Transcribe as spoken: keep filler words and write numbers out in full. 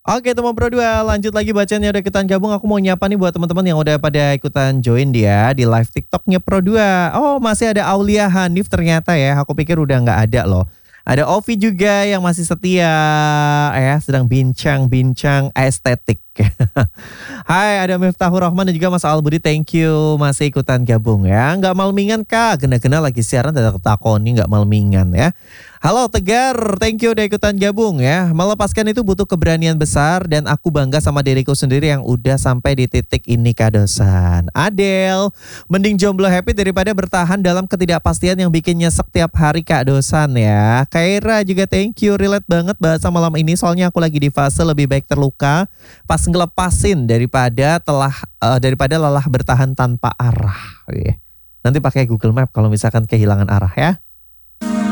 Oke teman Pro dua, lanjut lagi bacanya udah ikutan gabung. Aku mau nyapa nih buat teman-teman yang udah pada ikutan join dia di live TikToknya Pro dua. Oh masih ada Aulia Hanif ternyata ya, aku pikir udah nggak ada loh. Ada Ovi juga yang masih setia ya, sedang bincang-bincang estetik. Hai, ada Miftahur Rahman dan juga Mas Albudi, thank you masih ikutan gabung ya. Nggak malmingan kak, gena-gena lagi siaran tidak ketakoni nggak malmingan ya. Halo Tegar, thank you udah ikutan gabung ya. Melepaskan itu butuh keberanian besar dan aku bangga sama diriku sendiri yang udah sampai di titik ini Kak Dosan. Adel, mending jomblo happy daripada bertahan dalam ketidakpastian yang bikin nyesek tiap hari Kak Dosan ya. Kaira juga thank you, relate banget bahasa malam ini soalnya aku lagi di fase lebih baik terluka pas ngelepasin daripada telah uh, daripada lelah bertahan tanpa arah. Nanti pakai Google Map kalau misalkan kehilangan arah ya.